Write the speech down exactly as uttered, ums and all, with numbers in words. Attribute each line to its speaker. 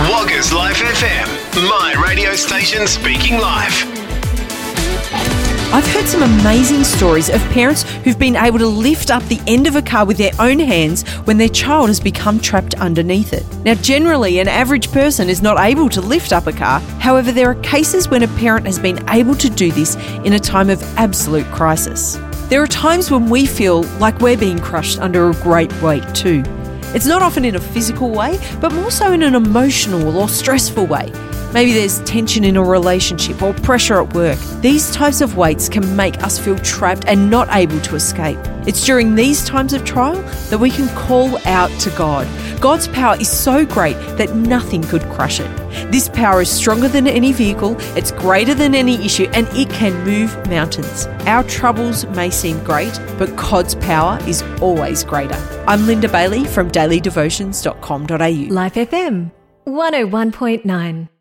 Speaker 1: Woggers Life F M, my radio station speaking life.
Speaker 2: I've heard some amazing stories of parents who've been able to lift up the end of a car with their own hands when their child has become trapped underneath it. Now, generally, an average person is not able to lift up a car. However, there are cases when a parent has been able to do this in a time of absolute crisis. There are times when we feel like we're being crushed under a great weight too. It's not often in a physical way, but more so in an emotional or stressful way. Maybe there's tension in a relationship or pressure at work. These types of weights can make us feel trapped and not able to escape. It's during these times of trial that we can call out to God. God's power is so great that nothing could crush it. This power is stronger than any vehicle, it's greater than any issue, and it can move mountains. Our troubles may seem great, but God's power is always greater. I'm Linda Bailey from daily devotions dot com dot a u.
Speaker 3: Life F M one oh one point nine.